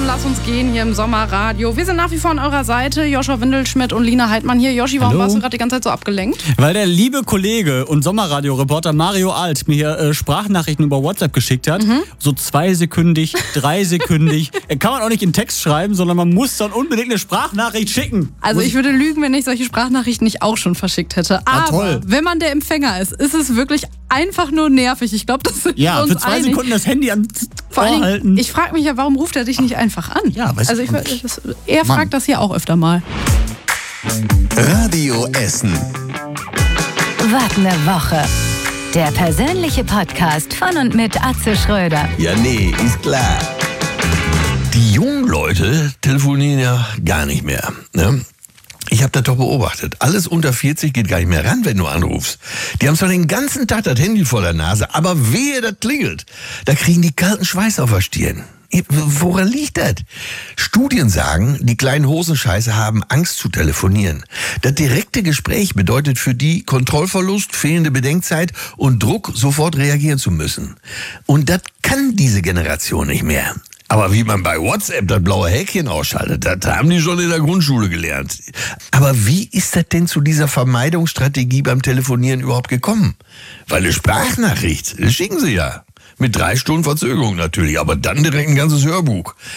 Lass uns gehen hier im Sommerradio. Wir sind nach wie vor an eurer Seite. Joshua Windelschmidt und Lina Heidmann hier. Joshi, warum warst du gerade die ganze Zeit so abgelenkt? Weil der liebe Kollege und Sommerradio-Reporter Mario Alt mir hier Sprachnachrichten über WhatsApp geschickt hat. So 2-sekündig, 3-sekündig. Kann man auch nicht in Text schreiben, sondern man muss dann unbedingt eine Sprachnachricht schicken. Also ich würde lügen, wenn ich solche Sprachnachrichten nicht auch schon verschickt hätte. Aber wenn man der Empfänger ist es wirklich einfach nur nervig. Ich glaube, das sind wir uns für 2 einig. Sekunden das Handy an Vor allen halten. Dingen, ich frage mich ja, warum ruft er dich nicht einfach an? Ja, weißt also du. er fragt das hier auch öfter mal. Radio Essen. Was ne Woche. Der persönliche Podcast von und mit Atze Schröder. Ja, nee, ist klar. Die jungen Leute telefonieren ja gar nicht mehr, ne? Ich habe das doch beobachtet. Alles unter 40 geht gar nicht mehr ran, wenn du anrufst. Die haben zwar den ganzen Tag das Handy vor der Nase, aber wehe, das klingelt. Da kriegen die kalten Schweiß auf der Stirn. Woran liegt das? Studien sagen, die kleinen Hosenscheiße haben Angst zu telefonieren. Das direkte Gespräch bedeutet für die Kontrollverlust, fehlende Bedenkzeit und Druck, sofort reagieren zu müssen. Und das kann diese Generation nicht mehr. Aber wie man bei WhatsApp das blaue Häkchen ausschaltet, das haben die schon in der Grundschule gelernt. Aber wie ist das denn zu dieser Vermeidungsstrategie beim Telefonieren überhaupt gekommen? Weil eine Sprachnachricht, das schicken sie ja. Mit 3 Stunden Verzögerung natürlich, aber dann direkt ein ganzes Hörbuch.